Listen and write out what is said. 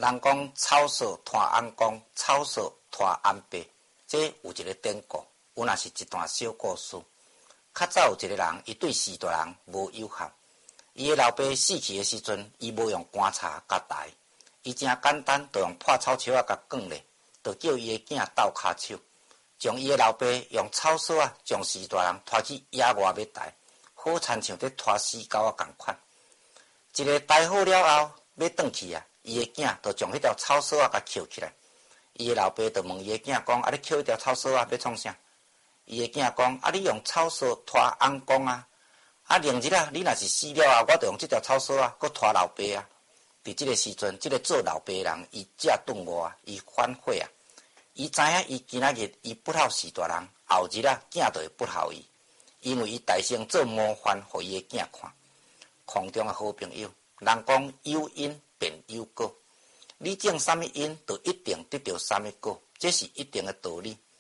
人讲草蛇拖安公，草蛇拖安伯，这有一个典故，有若是一段小故事。较早有一个人，伊对四大人无友好。伊的老爸死去的时阵，伊无用棺柴甲台，伊真简单，就用破草树甲卷咧，就叫伊的囝斗骹手，将伊的老爸用草绳将四大人拖去野外要台，好亲像在拖死狗共款。一个台好了后，要转去伊的囝就将迄条草绳甲捡起来。伊的老爸就问伊的囝讲：你捡迄条草绳要创啥？伊的囝讲：你用草绳拖翁公明日你若是死了我就用这条草绳搁拖老爸伫这个时阵，这个做老爸的人，伊才顿悟伊反悔伊知影伊今仔日伊不孝四大人，后日囝就会不孝伊，因为伊大声做模范，互伊的囝看。空中的好朋友，人讲有因便有果，你种什么因，就一定得到什么果，这是一定的道理。